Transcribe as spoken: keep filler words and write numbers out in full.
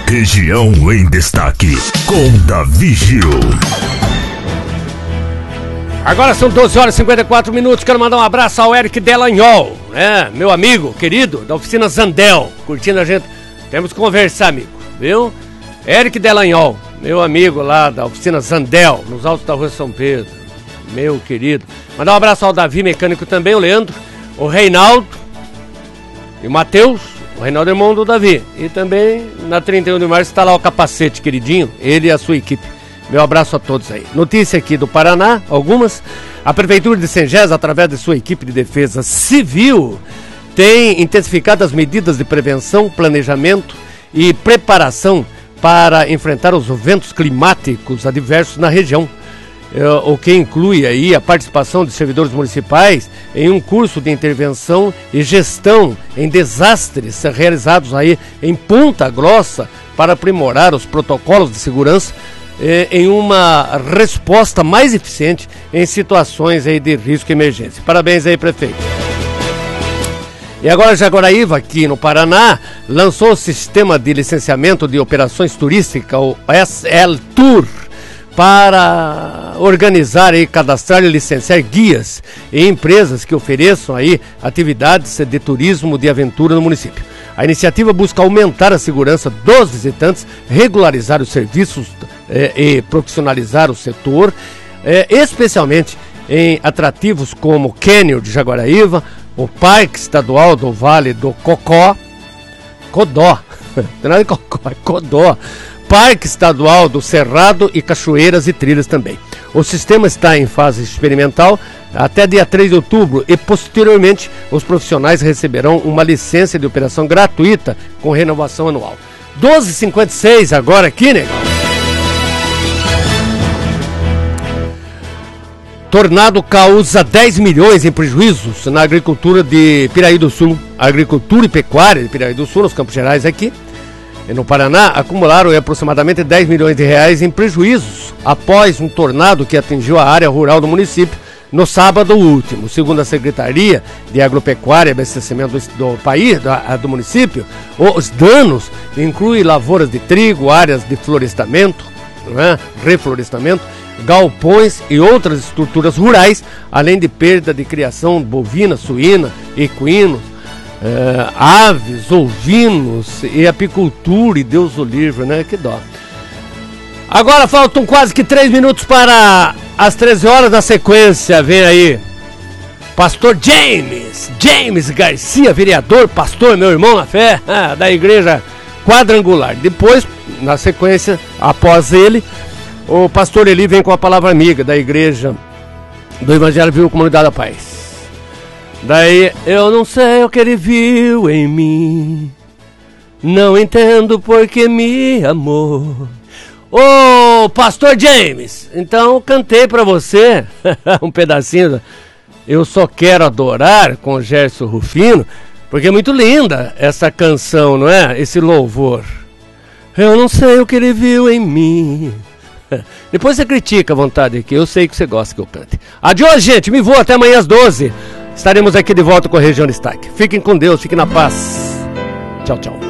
Região em Destaque, com Davi Gil. Agora são doze horas e cinquenta e quatro minutos. Quero mandar um abraço ao Eric Delanhol, né? Meu amigo querido da oficina Zandel, curtindo a gente. Temos que conversar, amigo, viu? Eric Delanhol, meu amigo lá da oficina Zandel, nos altos da rua São Pedro, meu querido. Mandar um abraço ao Davi Mecânico também, o Leandro, o Reinaldo e o Matheus. O Reinaldo é irmão do Davi. E também na trinta e um de março está lá o Capacete, queridinho, ele e a sua equipe. Meu abraço a todos aí. Notícia aqui do Paraná, algumas. A Prefeitura de Sengés, através de sua equipe de defesa civil, tem intensificado as medidas de prevenção, planejamento e preparação para enfrentar os eventos climáticos adversos na região. O que inclui aí a participação de servidores municipais em um curso de intervenção e gestão em desastres realizados aí em Ponta Grossa para aprimorar os protocolos de segurança eh, em uma resposta mais eficiente em situações aí de risco e emergência. Parabéns aí, prefeito. E agora Jaguaraíva, aqui no Paraná, lançou o sistema de licenciamento de operações turísticas, o S L Tour, para organizar e cadastrar e licenciar guias e empresas que ofereçam aí atividades de turismo de aventura no município. A iniciativa busca aumentar a segurança dos visitantes, regularizar os serviços eh, e profissionalizar o setor, eh, especialmente em atrativos como o Cânion de Jaguaraíva, o Parque Estadual do Vale do Cocó, Codó, não tem nada de Cocó, é Codó, Parque Estadual do Cerrado e cachoeiras e trilhas também. O sistema está em fase experimental até dia três de outubro e posteriormente os profissionais receberão uma licença de operação gratuita com renovação anual. doze e cinquenta e seis agora aqui, negão. Tornado causa dez milhões em prejuízos na agricultura de Piraí do Sul. A agricultura e pecuária de Piraí do Sul, nos Campos Gerais aqui, no Paraná, acumularam aproximadamente dez milhões de reais em prejuízos após um tornado que atingiu a área rural do município no sábado último. Segundo a Secretaria de Agropecuária e Abastecimento do, do país, do, do município, os danos incluem lavouras de trigo, áreas de florestamento, não é? reflorestamento, galpões e outras estruturas rurais, além de perda de criação bovina, suína, equinos, Uh, aves, ovinos e apicultura, e Deus o livre, né? Que dó. Agora faltam quase que três minutos para as treze horas. Na sequência, vem aí Pastor James, James Garcia, vereador, pastor, meu irmão na fé, ah, da Igreja Quadrangular. Depois, na sequência, após ele, o pastor Eli vem com a palavra amiga da Igreja do Evangelho Vivo Comunidade da Paz. Daí, eu não sei o que ele viu em mim, não entendo porque me amou. Ô, oh, Pastor James, então cantei pra você um pedacinho. Eu Só Quero Adorar, com o Gerson Rufino, porque é muito linda essa canção, não é? Esse louvor. Eu não sei o que ele viu em mim. Depois você critica à vontade aqui, eu sei que você gosta que eu cante. Adiós, gente, me vou, até amanhã às doze. Estaremos aqui de volta com a Região Destaque. Fiquem com Deus, fiquem na paz. Tchau, tchau.